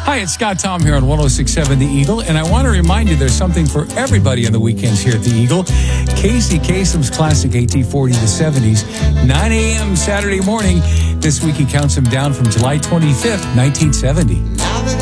Hi, it's Scott Tom here on 106.7 The Eagle, and I want to remind you there's something for everybody on the weekends here at The Eagle. Casey Kasem's classic AT40 the 70s, 9 a.m. Saturday morning. This week he counts them down from July 25th, 1970.